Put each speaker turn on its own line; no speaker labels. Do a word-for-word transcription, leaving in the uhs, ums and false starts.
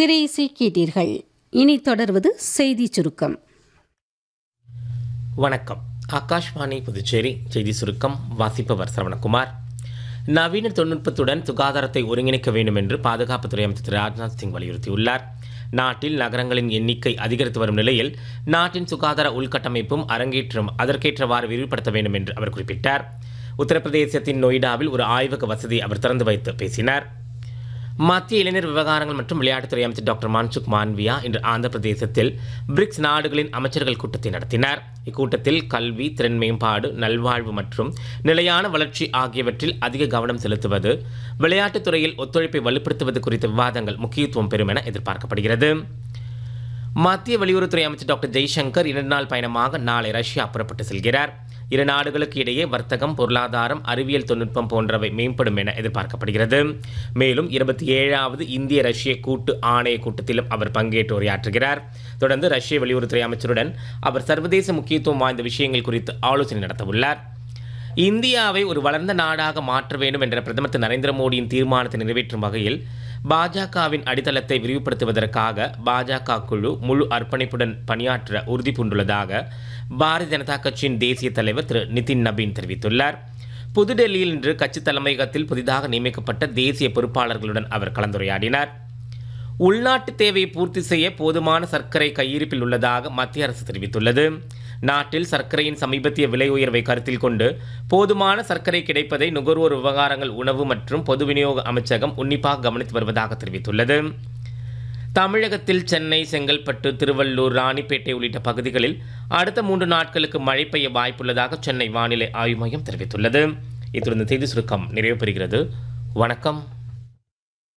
திரை இசை கேட்டீர்கள். இனி தொடர்வது செய்தி சுருக்கம்.
வணக்கம். ஆகாஷ்வாணி புதுச்சேரி செய்தி சுருக்கம் வாசிப்பவர் சரவணகுமார். நவீன தொழில்நுட்பத்துடன் சுகாதாரத்தை ஒருங்கிணைக்க வேண்டும் என்று பாதுகாப்புத்துறை அமைச்சர் திரு ராஜ்நாத் சிங் வலியுறுத்தியுள்ளார். நாட்டில் நகரங்களின் எண்ணிக்கை அதிகரித்து வரும் நிலையில் நாட்டின் சுகாதார உள்கட்டமைப்பும் அரங்கேற்றம் அதற்கேற்றவாறு விரிவுபடுத்த வேண்டும் என்று அவர் குறிப்பிட்டார். உத்தரப்பிரதேசத்தின் நொய்டாவில் ஒரு ஆய்வக வசதியை அவர் திறந்து வைத்து பேசினார். மத்திய இளைஞர் விவகாரங்கள் மற்றும் விளையாட்டுத்துறை அமைச்சர் டாக்டர் மன்சுக் மாண்வியா இன்று ஆந்திர பிரதேசத்தில் பிரிக்ஸ் நாடுகளின் அமைச்சர்கள் கூட்டத்தை நடத்தினார். இக்கூட்டத்தில் கல்வி, திறன் மேம்பாடு, நல்வாழ்வு மற்றும் நிலையான வளர்ச்சி ஆகியவற்றில் அதிக கவனம் செலுத்துவது, விளையாட்டுத் துறையில் ஒத்துழைப்பை வலுப்படுத்துவது குறித்த விவாதங்கள் முக்கியத்துவம் பெறும் என எதிர்பார்க்கப்படுகிறது. மத்திய வெளியுறவுத்துறை அமைச்சர் டாக்டர் ஜெய்சங்கர் இரண்டு நாள் பயணமாக நாளை ரஷ்யா புறப்பட்டு செல்கிறார். இரு நாடுகளுக்கு இடையே வர்த்தகம், பொருளாதாரம், அறிவியல் தொழில்நுட்பம் போன்றவை மேம்படும் என எதிர்பார்க்கப்படுகிறது. மேலும் இருபத்தி ஏழாவது இந்திய ரஷ்ய கூட்டு ஆணைய கூட்டத்திலும் அவர் பங்கேற்று உரையாற்றுகிறார். தொடர்ந்து ரஷ்ய வெளியுறவுத்துறை அமைச்சருடன் அவர் சர்வதேச முக்கியத்துவம் வாய்ந்த விஷயங்கள் குறித்து ஆலோசனை நடத்தவுள்ளார். இந்தியாவை ஒரு வளர்ந்த நாடாக மாற்ற வேண்டும் என்ற பிரதமர் திரு நரேந்திர மோடியின் தீர்மானத்தை நிறைவேற்றும் வகையில் பாஜகவின் அடித்தளத்தை விரிவுபடுத்துவதற்காக பாஜக குழு முழு அர்ப்பணிப்புடன் பணியாற்ற உறுதி பூண்டுள்ளதாக பாரதிய ஜனதா கட்சியின் தேசிய தலைவர் திரு நிதின் நபீன் தெரிவித்துள்ளார். புதுடெல்லியில் இன்று கட்சி தலைமையகத்தில் புதிதாக நியமிக்கப்பட்ட தேசிய பொறுப்பாளர்களுடன் அவர் கலந்துரையாடினார். உள்நாட்டு தேவையை பூர்த்தி செய்ய போதுமான சர்க்கரை கையிருப்பில் உள்ளதாக மத்திய அரசு தெரிவித்துள்ளது. நாட்டில் சர்க்கரையின் சமீபத்திய விலை உயர்வை கருத்தில் கொண்டு போதுமான சர்க்கரை கிடைப்பதை நுகர்வோர் விவகாரங்கள், உணவு மற்றும் பொது விநியோக அமைச்சகம் உன்னிப்பாக கவனித்து வருவதாக தெரிவித்துள்ளது. தமிழகத்தில் சென்னை, செங்கல்பட்டு, திருவள்ளூர், ராணிப்பேட்டை உள்ளிட்ட பகுதிகளில் அடுத்த மூன்று நாட்களுக்கு மழை பெய்ய வாய்ப்புள்ளதாக சென்னை வானிலை ஆய்வு மையம் தெரிவித்துள்ளது. இத்துடன் செய்தி சுருக்கம் நிறைவு பெறுகிறது. வணக்கம்.